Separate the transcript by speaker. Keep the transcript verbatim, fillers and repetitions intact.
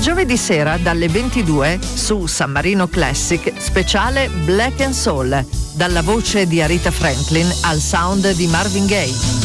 Speaker 1: giovedì sera dalle ventidue su San Marino Classic speciale Black and Soul, dalla voce di Aretha Franklin al sound di Marvin Gaye.